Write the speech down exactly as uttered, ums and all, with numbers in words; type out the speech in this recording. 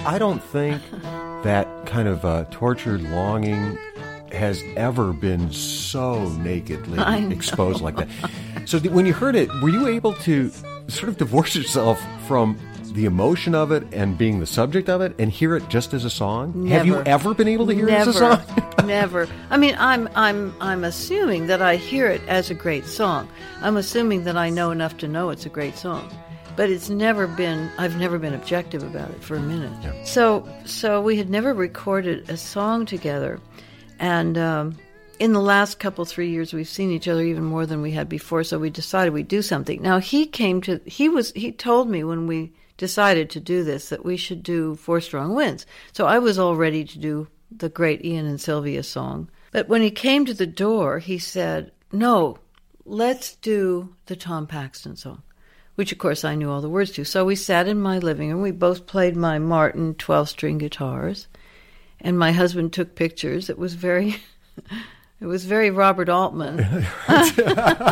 I don't think that kind of uh, tortured longing has ever been so nakedly exposed like that. So th- when you heard it, were you able to sort of divorce yourself from the emotion of it and being the subject of it and hear it just as a song? Never. Have you ever been able to hear Never. it as a song? Never. I mean, I'm I'm I'm assuming that I hear it as a great song. I'm assuming that I know enough to know it's a great song. But it's never been, I've never been objective about it for a minute. Yeah. So so we had never recorded a song together. And um, in the last couple, three years, we've seen each other even more than we had before, so we decided we'd do something. Now, he came to, he was, he told me when we decided to do this that we should do Four Strong Winds. So I was all ready to do the great Ian and Sylvia song. But when he came to the door, he said, no, let's do the Tom Paxton song, which, of course, I knew all the words to. So we sat in my living room. We both played my Martin twelve-string guitars. And my husband took pictures. It was very, it was very Robert Altman.